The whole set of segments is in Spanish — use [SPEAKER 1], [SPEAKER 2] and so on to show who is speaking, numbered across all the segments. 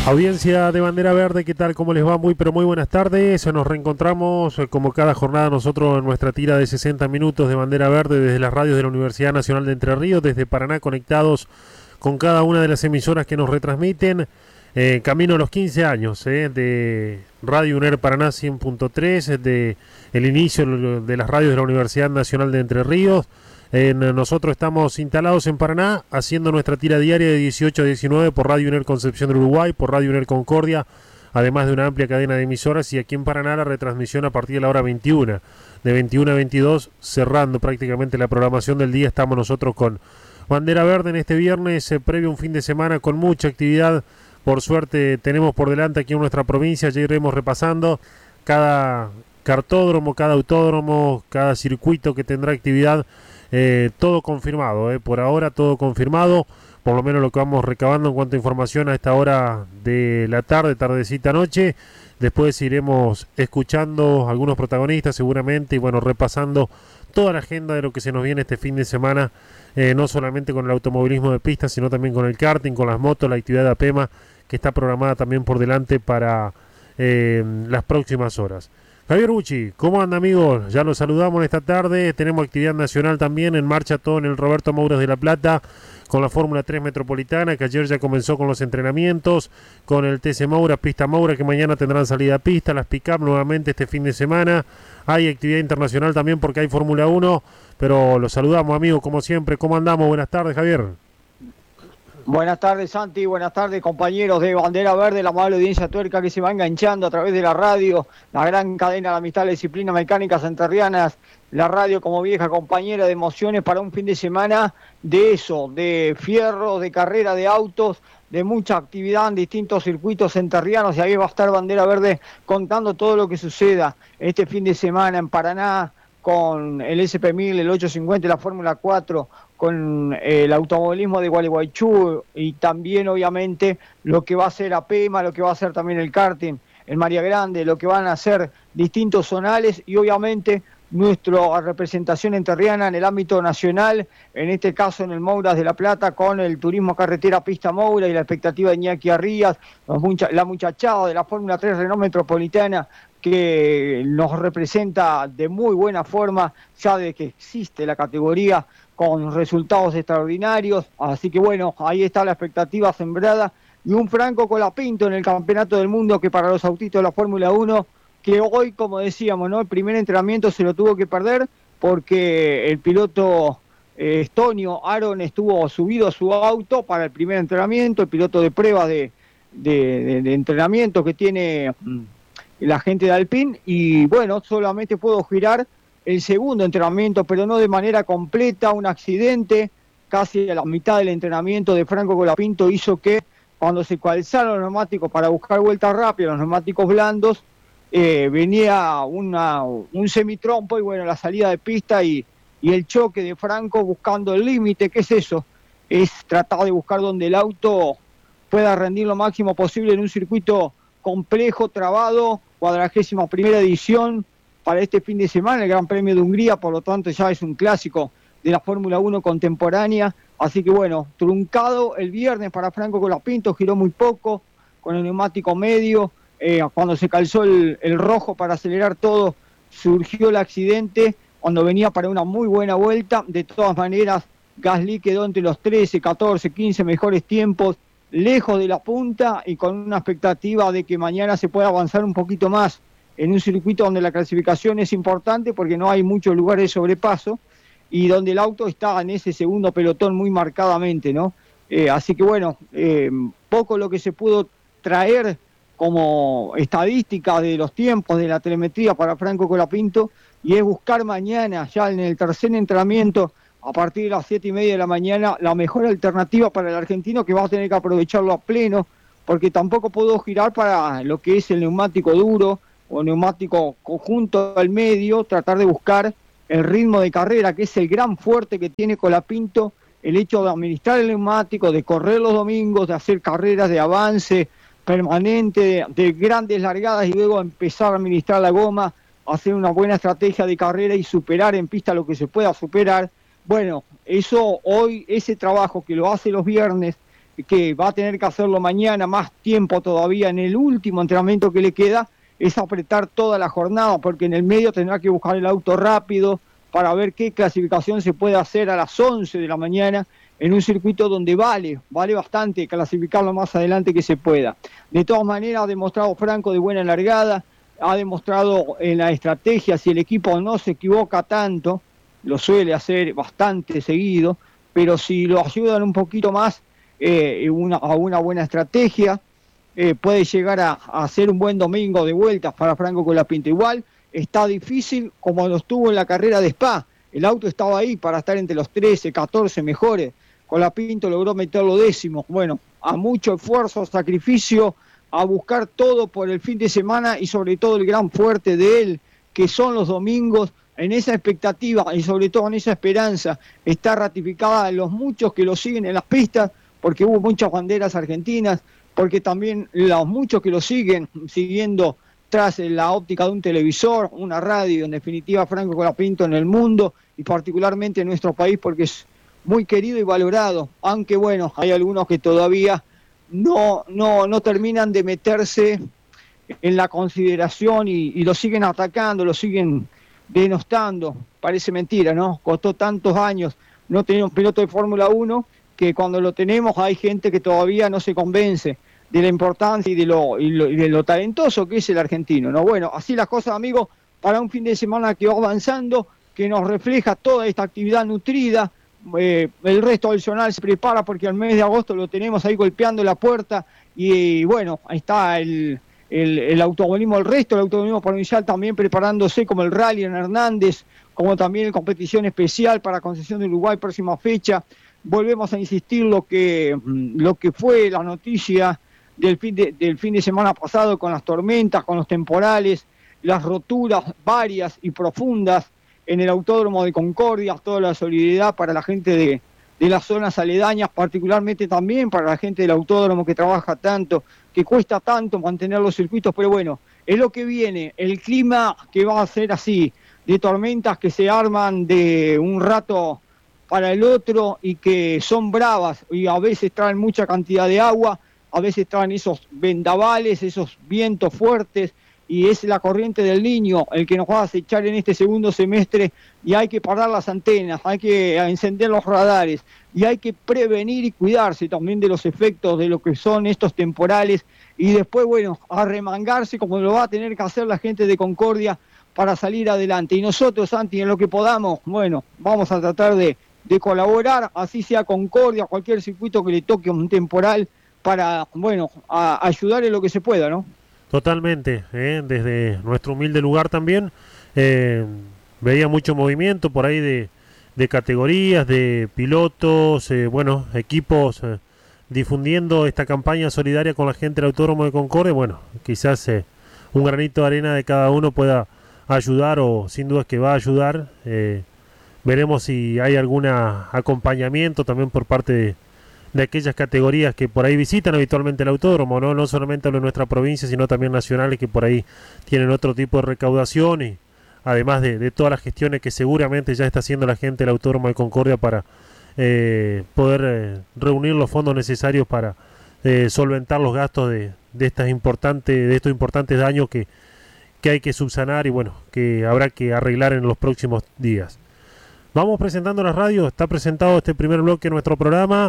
[SPEAKER 1] Audiencia de Bandera Verde, ¿qué tal? ¿Cómo les va? Muy pero muy buenas tardes. Nos reencontramos como cada jornada nosotros en nuestra tira de 60 minutos de Bandera Verde desde las radios de la Universidad Nacional de Entre Ríos, desde Paraná, conectados con cada una de las emisoras que nos retransmiten. Camino a los 15 años de Radio UNER Paraná 100.3, de el inicio de las radios de la Universidad Nacional de Entre Ríos. Nosotros estamos instalados en Paraná haciendo nuestra tira diaria de 18 a 19 por Radio UNER Concepción del Uruguay, por Radio UNER Concordia, además de una amplia cadena de emisoras, y aquí en Paraná la retransmisión a partir de la hora 21, de 21 a 22, cerrando prácticamente la programación del día. Estamos nosotros con Bandera Verde en este viernes, previo a un fin de semana con mucha actividad. Por suerte tenemos por delante aquí en nuestra provincia, ya iremos repasando cada cartódromo, cada autódromo, cada circuito que tendrá actividad. Todo confirmado, por ahora todo confirmado, por lo menos lo que vamos recabando en cuanto a información a esta hora de la tarde, tardecita noche. Después iremos escuchando algunos protagonistas seguramente y bueno, repasando toda la agenda de lo que se nos viene este fin de semana, no solamente con el automovilismo de pista, sino también con el karting, con las motos, la actividad de APEMA, que está programada también por delante para las próximas horas. Javier Bucci, ¿cómo anda, amigos? Ya los saludamos esta tarde. Tenemos actividad nacional también en marcha, todo en el Roberto Mouras de La Plata, con la Fórmula 3 Metropolitana, que ayer ya comenzó con los entrenamientos, con el TC Moura, Pista Moura, que mañana tendrán salida a pista, las pick-up nuevamente este fin de semana. Hay actividad internacional también porque hay Fórmula 1, pero los saludamos, amigos, como siempre. ¿Cómo andamos? Buenas tardes, Javier.
[SPEAKER 2] Buenas tardes, Santi, buenas tardes, compañeros de Bandera Verde, la amable audiencia tuerca que se va enganchando a través de la radio, la gran cadena de la amistad de disciplinas mecánicas santerrianas, la radio como vieja compañera de emociones para un fin de semana de eso, de fierro, de carrera de autos, de mucha actividad en distintos circuitos santerrianos, y ahí va a estar Bandera Verde contando todo lo que suceda este fin de semana en Paraná, con el SP1000, el 850, la Fórmula 4, con el automovilismo de Gualeguaychú y también obviamente lo que va a ser APEMA, lo que va a ser también el karting en María Grande, lo que van a hacer distintos zonales y obviamente nuestra representación entrerriana en el ámbito nacional, en este caso en el Mouras de La Plata, con el turismo carretera Pista Moura y la expectativa de Iñaki Arrías, la muchachada de la Fórmula 3 Renault Metropolitana, que nos representa de muy buena forma ya de que existe la categoría, con resultados extraordinarios. Así que bueno, ahí está la expectativa sembrada, y un Franco Colapinto en el Campeonato del Mundo, que para los autitos de la Fórmula 1, que hoy, como decíamos, ¿no?, el primer entrenamiento se lo tuvo que perder porque el piloto estonio Aaron estuvo subido a su auto para el primer entrenamiento, el piloto de pruebas de entrenamiento que tiene la gente de Alpine, y bueno, solamente pudo girar el segundo entrenamiento, pero no de manera completa. Un accidente casi a la mitad del entrenamiento de Franco Colapinto hizo que cuando se calzaron los neumáticos para buscar vueltas rápidas, los neumáticos blandos, venía un semitrompo y bueno, la salida de pista y el choque de Franco buscando el límite. ¿Qué es eso? Es tratar de buscar donde el auto pueda rendir lo máximo posible en un circuito complejo, trabado, 41ª edición para este fin de semana, el Gran Premio de Hungría, por lo tanto ya es un clásico de la Fórmula 1 contemporánea. Así que bueno, truncado el viernes para Franco Colapinto, giró muy poco, con el neumático medio, cuando se calzó el rojo para acelerar todo, surgió el accidente, cuando venía para una muy buena vuelta. De todas maneras, Gasly quedó entre los 13, 14, 15 mejores tiempos, lejos de la punta y con una expectativa de que mañana se pueda avanzar un poquito más en un circuito donde la clasificación es importante porque no hay muchos lugares de sobrepaso y donde el auto está en ese segundo pelotón muy marcadamente, ¿no? Así que bueno, poco lo que se pudo traer como estadística de los tiempos de la telemetría para Franco Colapinto, y es buscar mañana, ya en el tercer entrenamiento, a partir de las 7:30 de la mañana, la mejor alternativa para el argentino, que va a tener que aprovecharlo a pleno, porque tampoco pudo girar para lo que es el neumático duro o neumático conjunto al medio, tratar de buscar el ritmo de carrera, que es el gran fuerte que tiene Colapinto, el hecho de administrar el neumático, de correr los domingos, de hacer carreras de avance permanente, de grandes largadas y luego empezar a administrar la goma, hacer una buena estrategia de carrera y superar en pista lo que se pueda superar. Bueno, eso hoy, ese trabajo que lo hace los viernes que va a tener que hacerlo mañana, más tiempo todavía en el último entrenamiento que le queda, es apretar toda la jornada, porque en el medio tendrá que buscar el auto rápido para ver qué clasificación se puede hacer a las 11 de la mañana en un circuito donde vale bastante clasificarlo más adelante que se pueda. De todas maneras, ha demostrado Franco de buena largada, ha demostrado en la estrategia, si el equipo no se equivoca tanto, lo suele hacer bastante seguido, pero si lo ayudan un poquito más a una buena estrategia, puede llegar a hacer un buen domingo de vueltas para Franco Colapinto. Igual está difícil como lo estuvo en la carrera de Spa, el auto estaba ahí para estar entre los 13, 14 mejores, Colapinto logró meterlo décimo, bueno, a mucho esfuerzo, sacrificio, a buscar todo por el fin de semana y sobre todo el gran fuerte de él, que son los domingos. En esa expectativa y sobre todo en esa esperanza está ratificada los muchos que lo siguen en las pistas, porque hubo muchas banderas argentinas, porque también los muchos que lo siguen siguiendo tras la óptica de un televisor, una radio, en definitiva Franco Colapinto en el mundo y particularmente en nuestro país, porque es muy querido y valorado, aunque bueno, hay algunos que todavía no terminan de meterse en la consideración y lo siguen atacando, lo siguen denostando. Parece mentira, ¿no? Costó tantos años no tener un piloto de Fórmula 1 que cuando lo tenemos hay gente que todavía no se convence de la importancia y de lo talentoso que es el argentino, ¿no? Bueno, así las cosas, amigos, para un fin de semana que va avanzando, que nos refleja toda esta actividad nutrida. El resto del zonal se prepara porque al mes de agosto lo tenemos ahí golpeando la puerta y bueno, ahí está el automovilismo, el resto del automovilismo provincial también preparándose, como el Rally en Hernández, como también en competición especial para Concesión de Uruguay, próxima fecha. Volvemos a insistir lo que fue la noticia del fin de semana pasado con las tormentas, con los temporales, las roturas varias y profundas en el Autódromo de Concordia, toda la solidaridad para la gente de las zonas aledañas, particularmente también para la gente del autódromo que trabaja tanto, que cuesta tanto mantener los circuitos, pero bueno, es lo que viene, el clima que va a ser así, de tormentas que se arman de un rato para el otro y que son bravas y a veces traen mucha cantidad de agua, a veces traen esos vendavales, esos vientos fuertes, y es la corriente del Niño el que nos va a acechar en este segundo semestre y hay que parar las antenas, hay que encender los radares y hay que prevenir y cuidarse también de los efectos de lo que son estos temporales y después, bueno, arremangarse como lo va a tener que hacer la gente de Concordia para salir adelante. Y nosotros, Santi, en lo que podamos, bueno, vamos a tratar de colaborar, así sea Concordia, cualquier circuito que le toque un temporal para, bueno, a ayudar en lo que se pueda, ¿no?
[SPEAKER 1] Totalmente, desde nuestro humilde lugar también veía mucho movimiento por ahí de categorías, de pilotos, bueno, equipos difundiendo esta campaña solidaria con la gente del Autódromo de Concordia. Bueno, quizás un granito de arena de cada uno pueda ayudar o sin duda es que va a ayudar. Veremos si hay algún acompañamiento también por parte de aquellas categorías que por ahí visitan habitualmente el autódromo, no solamente de nuestra provincia, sino también nacionales que por ahí tienen otro tipo de recaudación y además de todas las gestiones que seguramente ya está haciendo la gente del Autódromo de Concordia para poder reunir los fondos necesarios para solventar los gastos de estos importantes daños que hay que subsanar y bueno, que habrá que arreglar en los próximos días. Vamos presentando la radio, está presentado este primer bloque de nuestro programa,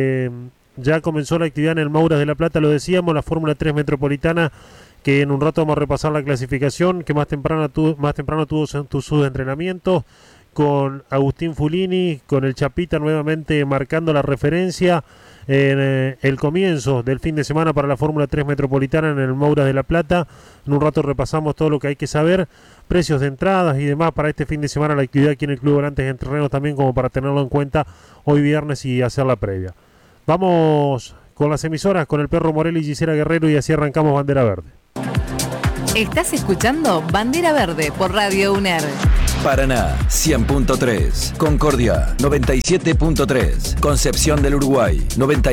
[SPEAKER 1] ya comenzó la actividad en el Mouras de La Plata, lo decíamos, la Fórmula 3 Metropolitana, que en un rato vamos a repasar la clasificación, que más temprano tuvo sus entrenamientos, con Agustín Fulini, con el Chapita nuevamente marcando la referencia en el comienzo del fin de semana para la Fórmula 3 Metropolitana en el Mouras de La Plata. En un rato repasamos todo lo que hay que saber, precios de entradas y demás para este fin de semana, la actividad aquí en el Club Volantes en Terrenos también, como para tenerlo en cuenta hoy viernes y hacer la previa. Vamos con las emisoras, con el Perro Morel y Gisela Guerrero, y así arrancamos Bandera Verde.
[SPEAKER 3] Estás escuchando Bandera Verde por Radio UNER. Paraná 100.3, Concordia 97.3, Concepción del Uruguay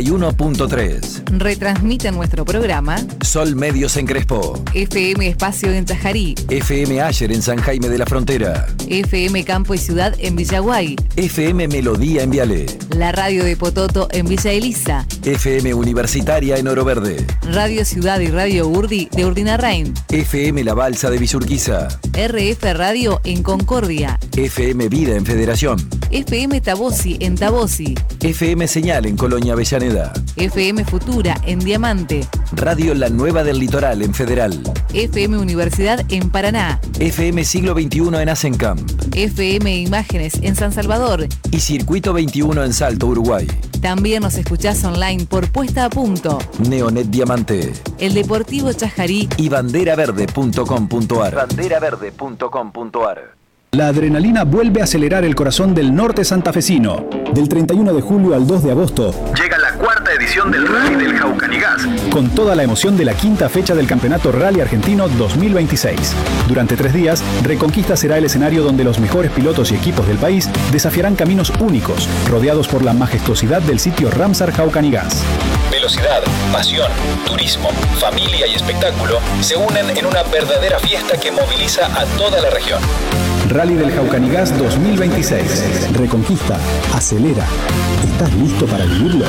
[SPEAKER 3] 91.3.
[SPEAKER 4] Retransmiten nuestro programa
[SPEAKER 3] Sol Medios en Crespo,
[SPEAKER 4] FM Espacio en Tajarí,
[SPEAKER 3] FM Ayer en San Jaime de la Frontera,
[SPEAKER 4] FM Campo y Ciudad en Villaguay,
[SPEAKER 3] FM Melodía en Viale,
[SPEAKER 4] la radio de Pototo en Villa Elisa,
[SPEAKER 3] FM Universitaria en Oro Verde,
[SPEAKER 4] Radio Ciudad y Radio Urdi de Urdinarrain,
[SPEAKER 3] FM La Balsa de Villurquiza,
[SPEAKER 4] RF Radio en Concordia,
[SPEAKER 3] FM Vida en Federación,
[SPEAKER 4] FM Tabosi en Tabosi,
[SPEAKER 3] FM Señal en Colonia Avellaneda,
[SPEAKER 4] FM Futura en Diamante,
[SPEAKER 3] Radio La Nueva del Litoral en Federal,
[SPEAKER 4] FM Universidad en Paraná,
[SPEAKER 3] FM Siglo XXI en Asencamp,
[SPEAKER 4] FM Imágenes en San Salvador
[SPEAKER 3] y Circuito 21 en Salto, Uruguay.
[SPEAKER 4] También nos escuchás online por Puesta a Punto,
[SPEAKER 3] Neonet Diamante,
[SPEAKER 4] El Deportivo Chajarí
[SPEAKER 3] y banderaverde.com.ar. Banderaverde.com.ar.
[SPEAKER 5] La adrenalina vuelve a acelerar el corazón del norte santafesino. Del 31 de julio al 2 de agosto
[SPEAKER 6] llega la cuarta edición del Rally del Jaucanigás,
[SPEAKER 5] con toda la emoción de la quinta fecha del Campeonato Rally Argentino 2026. Durante 3 días, Reconquista será el escenario donde los mejores pilotos y equipos del país desafiarán caminos únicos, rodeados por la majestuosidad del sitio Ramsar Jaucanigás.
[SPEAKER 6] Velocidad, pasión, turismo, familia y espectáculo se unen en una verdadera fiesta que moviliza a toda la región.
[SPEAKER 5] Rally del Jaucanigás 2026. Reconquista, acelera. ¿Estás listo para vivirlo?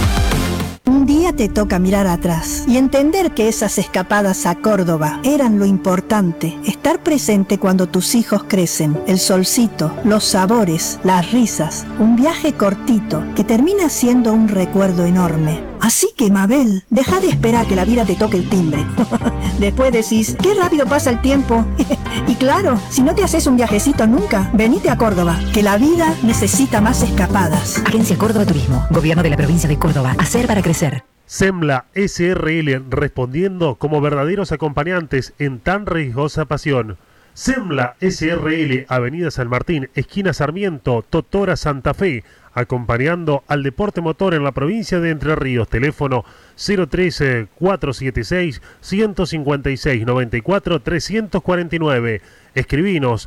[SPEAKER 7] Un día te toca mirar atrás y entender que esas escapadas a Córdoba eran lo importante. Estar presente cuando tus hijos crecen, el solcito, los sabores, las risas, un viaje cortito que termina siendo un recuerdo enorme. Así que, Mabel, deja de esperar que la vida te toque el timbre. Después decís, qué rápido pasa el tiempo. Y claro, si no te haces un viajecito nunca, venite a Córdoba, que la vida necesita más escapadas.
[SPEAKER 8] Agencia Córdoba Turismo, Gobierno de la Provincia de Córdoba. Hacer para crecer.
[SPEAKER 1] Semla SRL, respondiendo como verdaderos acompañantes en tan riesgosa pasión. Semla SRL, Avenida San Martín, esquina Sarmiento, Totora, Santa Fe, acompañando al deporte motor en la provincia de Entre Ríos. Teléfono 013-476-156-94-349. Escribinos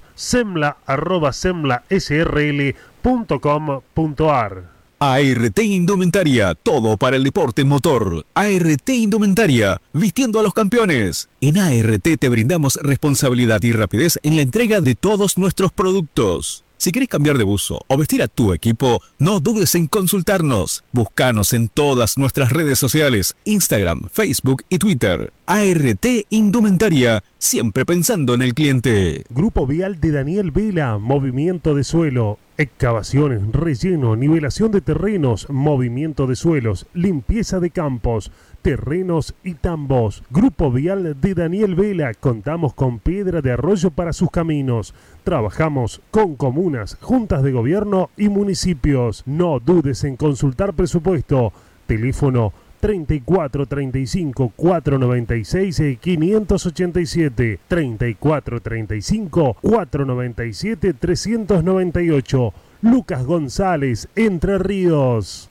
[SPEAKER 1] semla@semlasrl.com.ar.
[SPEAKER 9] ART Indumentaria, todo para el deporte motor. ART Indumentaria, vistiendo a los campeones. En ART te brindamos responsabilidad y rapidez en la entrega de todos nuestros productos. Si querés cambiar de buzo o vestir a tu equipo, no dudes en consultarnos. Búscanos en todas nuestras redes sociales, Instagram, Facebook y Twitter. ART Indumentaria, siempre pensando en el cliente.
[SPEAKER 1] Grupo Vial de Daniel Vela, movimiento de suelo, excavaciones, relleno, nivelación de terrenos, movimiento de suelos, limpieza de campos, terrenos y tambos. Grupo Vial de Daniel Vela, contamos con piedra de arroyo para sus caminos. Trabajamos con comunas, juntas de gobierno y municipios. No dudes en consultar presupuesto. Teléfono 34 35 496 587, 34 35 497 398. Lucas González, Entre Ríos.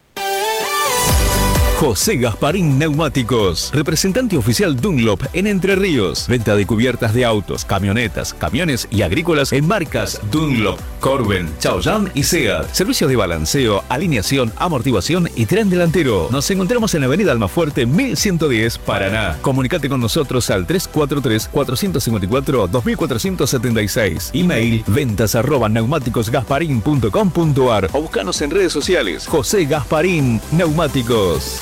[SPEAKER 9] José Gasparín Neumáticos, representante oficial Dunlop en Entre Ríos. Venta de cubiertas de autos, camionetas, camiones y agrícolas en marcas Dunlop, Corben, Chaoyang y Seat. Servicios de balanceo, alineación, amortiguación y tren delantero. Nos encontramos en la avenida Almafuerte 1110, Paraná. Comunicate con nosotros al 343-454-2476. Email ventas@neumáticosgasparin.com.ar o buscanos en redes sociales. José Gasparín Neumáticos.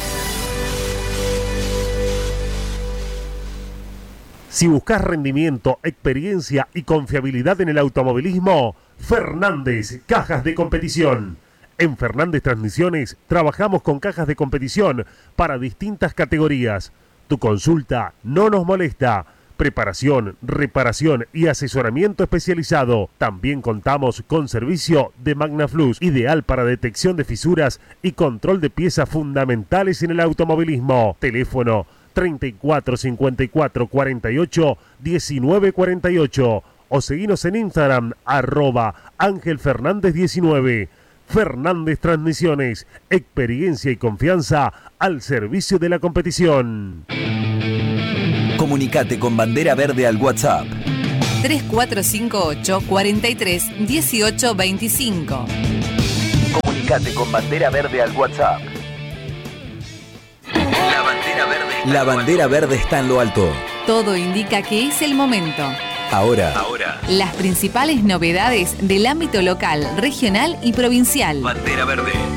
[SPEAKER 1] Si buscas rendimiento, experiencia y confiabilidad en el automovilismo, Fernández Cajas de Competición. En Fernández Transmisiones trabajamos con cajas de competición para distintas categorías. Tu consulta no nos molesta. Preparación, reparación y asesoramiento especializado. También contamos con servicio de Magnaflux, ideal para detección de fisuras y control de piezas fundamentales en el automovilismo. Teléfono 34 54 48 19 48 o seguinos en Instagram @AngelFernández19. Fernández Transmisiones, experiencia y confianza al servicio de la competición.
[SPEAKER 3] Comunicate con Bandera Verde al WhatsApp
[SPEAKER 4] 3458 43 18 25.
[SPEAKER 3] Comunicate con Bandera Verde al WhatsApp. La bandera verde está en lo alto.
[SPEAKER 4] Todo indica que es el momento.
[SPEAKER 3] Ahora.
[SPEAKER 4] Las principales novedades del ámbito local, regional y provincial.
[SPEAKER 3] Bandera Verde.